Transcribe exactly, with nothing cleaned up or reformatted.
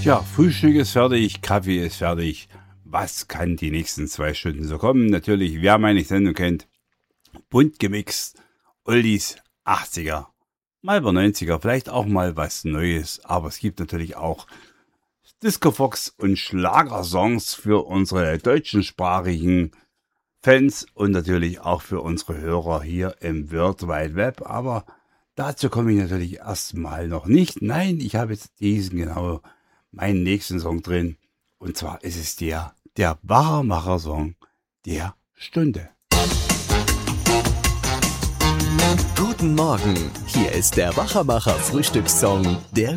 Ja, Frühstück ist fertig, Kaffee ist fertig. Was kann die nächsten zwei Stunden so kommen? Natürlich, wer meine Sendung kennt, bunt gemixt, Oldies, achtziger, mal über neunziger, vielleicht auch mal was Neues. Aber es gibt natürlich auch Discofox und Schlagersongs für unsere deutschsprachigen Fans und natürlich auch für unsere Hörer hier im World Wide Web. Aber dazu komme ich natürlich erstmal noch nicht. Nein, ich habe jetzt diesen genau meinen nächsten Song drin. Und zwar ist es der, der Wachmacher-Song der Stunde. Guten Morgen, hier ist der Wachermacher Frühstückssong der